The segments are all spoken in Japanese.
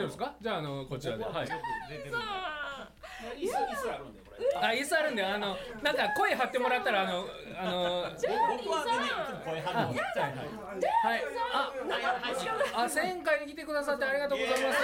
ですか？じゃあこちらで。はい。 椅子あるんでこれ。 椅子あるんでなんか声張ってもらったら僕はね声張るの。 はい。1000回に来てくださってありがとうございます。イエーイ。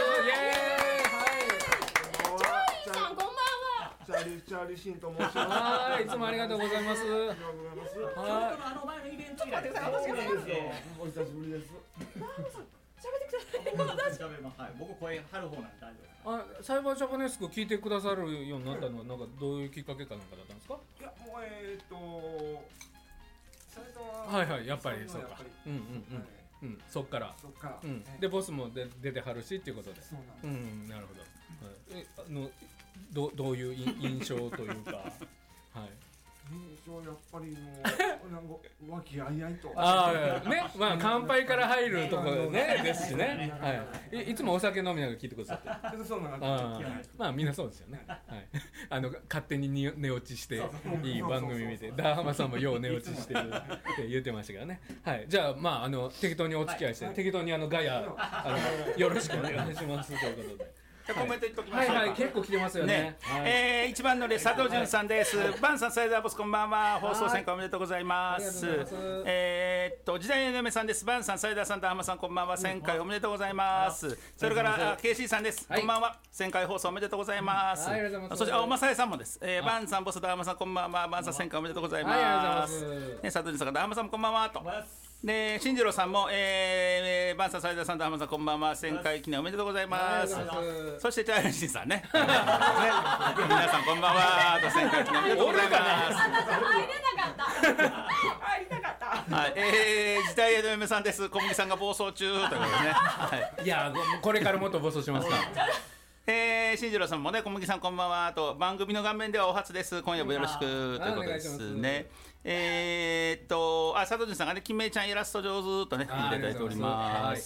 チャーリーさんこんばんは。 チャーリーシンと申します。 はい、いつもありがとうございます。 前のイベント以来です。 お久しぶりです。 喋ってください。 はい、僕声張る方なんで大丈夫です。 裁判所ネスク聞いてくださるようになったのはなんかどういうきっかけかなんかだったんですか？ いやもう最初ははいやっぱりそうか。そっから。でボスも出てはるしっていうことで。 そうなんです。 なるほど。どういう印象というか。はい。 印象やっぱりもうなんか和気あいあいと。 ね、まあ乾杯から入るところねですしね。はい。いつもお酒飲みながら聞いてくださって。 そうなんです。 まあみんなそうですよね。はい。勝手に寝落ちしていい番組見て、ダーハマさんもよう寝落ちしてるって言ってましたからね。はい。じゃあまあ適当にお付き合いして適当にガヤよろしくお願いしますということで。 コメント言っときましょう。 はい、結構来てますよね。 一番乗り佐藤潤さんです。バンさん、サイダーボスこんばんは。放送選考おめでとうございます。時代の嫁さんです。バンさん、サイダーさん、ダーマさんこんばんは。1000回おめでとうございます。それからケイシーさんです。こんばんは。1000回放送おめでとうございます。そしてマサヤさんもです。バンさん、ボス、ダーマさんこんばんは。バンさん1000回おめでとうございます。佐藤潤さん、ダーマさんもこんばんはと。で、進次郎さんも、バンさん、サイダーさん、ダーマさん、こんばんは。1000回記念おめでとうございます。そして、チャーリーシンさんね。皆さん、こんばんは。1000回記念おめでとうございます。 入れなかった。入りたかった。 はい、時代の嫁さんです。小麦さんが暴走中ということですね。 いや、これからもっと暴走しますから。 進次郎さんもね、小麦さんこんばんはと、番組の画面ではお初です。今夜もよろしくということですね。佐藤潤さんがね、金明ちゃんイラスト上手とね、言っていただいております。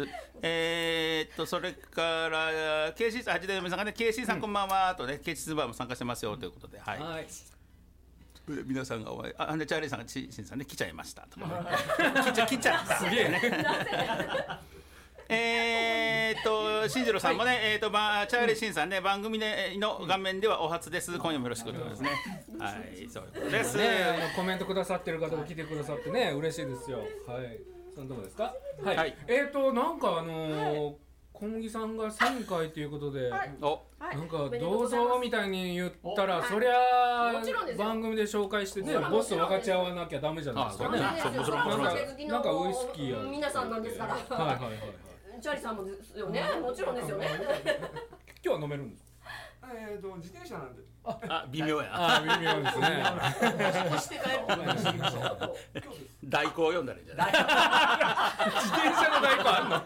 それから、KC さん、八代嫁さんがね、KC さんこんばんはとね、KC スーパーも参加してますよということで、はい。皆さんがチャーリーさんがシンさんね、来ちゃいましたとか、来ちゃった。すげえね。進次郎さんもね、チャーリーシンさんね、番組の画面ではお初です。今夜もよろしくということですね。はい、そういうことです。 コメントくださってる方も来てくださってね、嬉しいですよ。はい。そのとこですか？はい。なんか小麦さんが1000回ということで、なんかどうぞみたいに言ったら、そりゃ番組で紹介してね、ボスと分かち合わなきゃダメじゃないですかね。なんかウイスキーや皆さんなんですから。チャーリーさんもですよね。もちろんですよね。 今日は飲めるんですか？ 自転車なんで。 微妙や。 微妙ですね。 代行を読んだらいいんじゃない？ 自転車の代行あんの？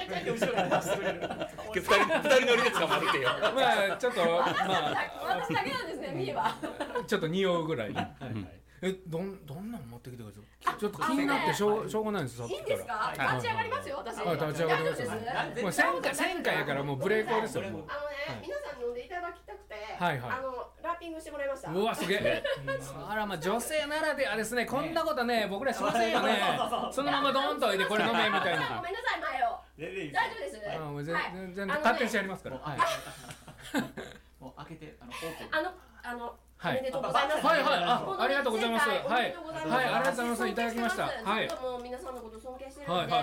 二人乗りで捕まるってよ。 まあちょっと私だけなんですね、ミーは。 ちょっと匂うぐらい。どんなん持ってきてください。ちょっと気になってしょうがないんです。 いいんですか？立ち上がりますよ、私。 立ち上がりますよ。もう1000回やからもうブレーコーですよ。皆さん飲んでいただきたくて、ラッピングしてもらいました。 うわ、すげえ。あら、まあ女性ならではですね。こんなことね、僕らしませんよね。そのままドンと置いてこれ飲めみたいな。 ごめんなさい、前を。大丈夫です。 全然勝手にしてやりますから。 もう開けて、 おめでとうございます。 ありがとうございます。ありがとうございます。いただきました。 もう皆さんのこと尊敬してるんで、これ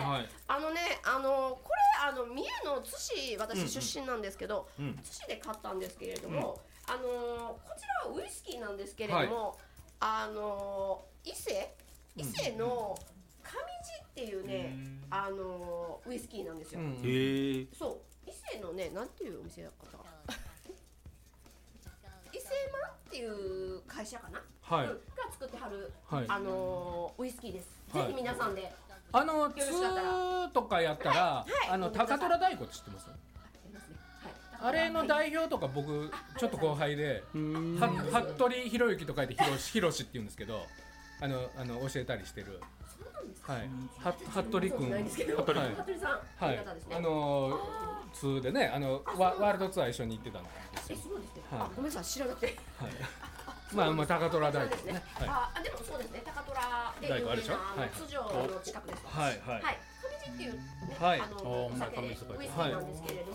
三重の津市、私出身なんですけど、津市で買ったんですけれども、こちらはウイスキーなんですけれども、伊勢の上地っていうね、ウイスキーなんですよ。そう、伊勢のね、なんていうお店だったか。伊勢マンっていう会社かな、が作ってはる、ウイスキーです。ぜひ皆さんでツとかやったら高虎太鼓って知ってます？あれの代表とか僕ちょっと後輩で服部博之と書いてひろしって言うんですけど、教えたりしてる。はい、服部君、 服部さん、はい、 ツでね、ワールドツアー一緒に行ってたんですよ。 そうですね。ごめんなさい、知らなくて。 まあ高虎大工ですね。 でもそうですね、高虎で有名な津城の近くです。はい。上地っていうね、お酒ウイスキーなんですけれども。